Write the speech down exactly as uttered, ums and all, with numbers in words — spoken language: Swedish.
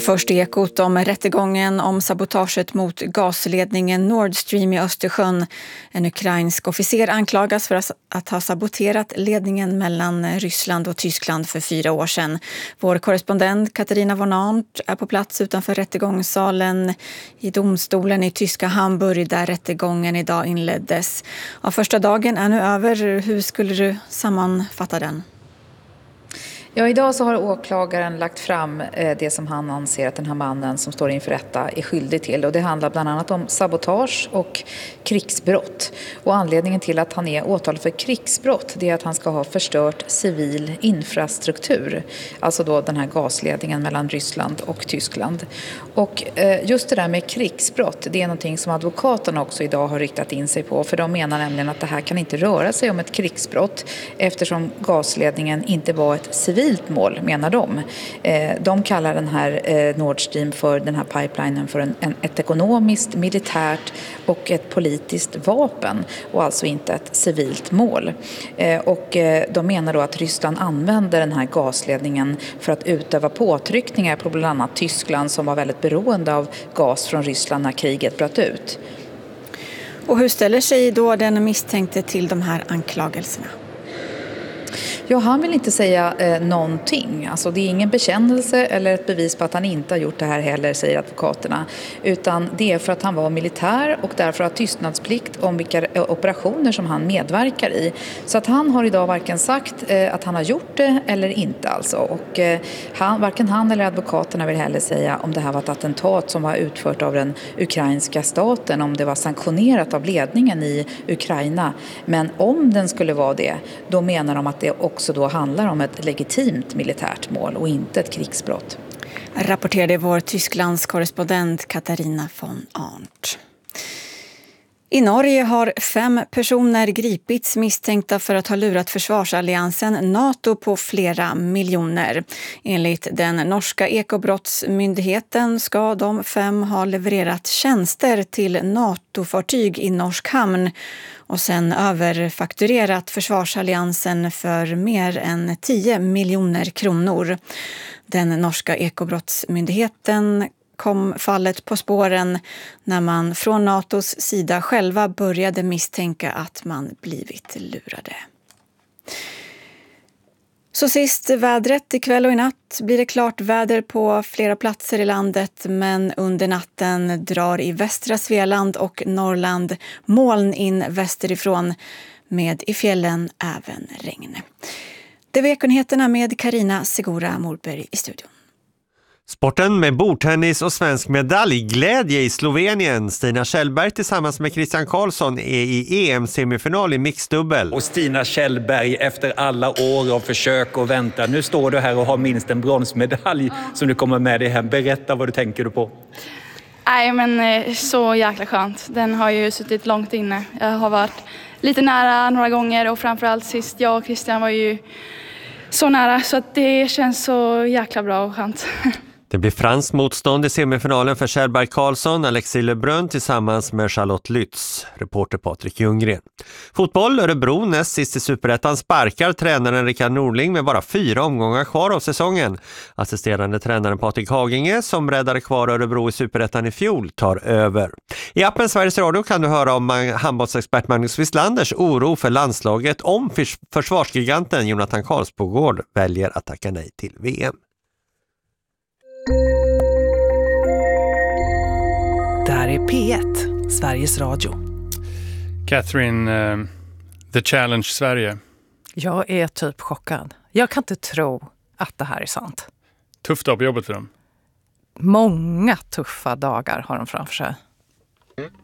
Och först ekot om rättegången om sabotaget mot gasledningen Nord Stream i Östersjön. En ukrainsk officer anklagas för att ha saboterat ledningen mellan Ryssland och Tyskland för fyra år sedan. Vår korrespondent Katarina von Arndt är på plats utanför rättegångssalen i domstolen i tyska Hamburg där rättegången idag inleddes. Ja, första dagen är nu över. Hur skulle du sammanfatta den? Ja, idag så har åklagaren lagt fram eh, det som han anser att den här mannen som står inför rätta är skyldig till. Och det handlar bland annat om sabotage och krigsbrott. Och anledningen till att han är åtalad för krigsbrott det är att han ska ha förstört civil infrastruktur. Alltså då den här gasledningen mellan Ryssland och Tyskland. Och eh, just det där med krigsbrott det är någonting som advokaterna också idag har riktat in sig på. För de menar nämligen att det här kan inte röra sig om ett krigsbrott eftersom gasledningen inte var ett civilt mål, menar de. De kallar den här Nord Stream för den här pipelinen för en, en, ett ekonomiskt, militärt och ett politiskt vapen och alltså inte ett civilt mål. Och de menar då att Ryssland använder den här gasledningen för att utöva påtryckningar på bland annat Tyskland som var väldigt beroende av gas från Ryssland när kriget bröt ut. Och hur ställer sig då den misstänkte till de här anklagelserna? Ja, han vill inte säga eh, någonting. Alltså, det är ingen bekännelse eller ett bevis på att han inte har gjort det här heller, säger advokaterna. Utan det är för att han var militär och därför har tystnadsplikt om vilka operationer som han medverkar i. Så att han har idag varken sagt eh, att han har gjort det eller inte alltså. Och eh, han, varken han eller advokaterna vill heller säga om det här var ett attentat som var utfört av den ukrainska staten, om det var sanktionerat av ledningen i Ukraina. Men om den skulle vara det, då menar de att det också så då handlar om ett legitimt militärt mål och inte ett krigsbrott. Rapporterade vår Tysklands korrespondent Katarina von Arndt. I Norge har fem personer gripits misstänkta för att ha lurat försvarsalliansen NATO på flera miljoner. Enligt den norska ekobrottsmyndigheten ska de fem ha levererat tjänster till NATO-fartyg i norsk hamn och sen överfakturerat försvarsalliansen för mer än tio miljoner kronor. Den norska ekobrottsmyndigheten kom fallet på spåren när man från NATOs sida själva började misstänka att man blivit lurade. Så sist vädret. Ikväll och i natt blir det klart väder på flera platser i landet, men under natten drar i västra Svealand och Norrland moln in västerifrån med i fjällen även regn. Det var Ekonyheterna med Karina Segura Morberg i studion. Sporten med bordtennis och svensk medaljglädje i Slovenien. Stina Kjellberg tillsammans med Christian Karlsson är i E M-semifinal i mixdubbel. Och Stina Kjellberg, efter alla år av försök och vänta, nu står du här och har minst en bronsmedalj mm. som du kommer med dig hem. Berätta vad du tänker du på. Nej, men så jäkla skönt. Den har ju suttit långt inne. Jag har varit lite nära några gånger och framförallt sist jag och Christian var ju så nära, så att det känns så jäkla bra och skönt. Det blir franskt motstånd i semifinalen för Kjellberg Karlsson, Alexis Lebrun tillsammans med Charlotte Lytz. Reporter Patrik Ljunggren. Fotboll, Örebro näst sist i Superettan sparkar tränaren Rickard Norling med bara fyra omgångar kvar av säsongen. Assisterande tränaren Patrik Haginge, som räddade kvar Örebro i Superettan i fjol, tar över. I appen Sveriges Radio kan du höra om handbollsexpert Magnus Wisslanders oro för landslaget om försvarsgiganten Jonathan Karlsbogård väljer att tacka nej till V M. Det här är P ett, Sveriges Radio. Catherine, uh, The Challenge Sverige. Jag är typ chockad. Jag kan inte tro att det här är sant. Tufft dag på jobbet för dem. Många tuffa dagar har de framför sig.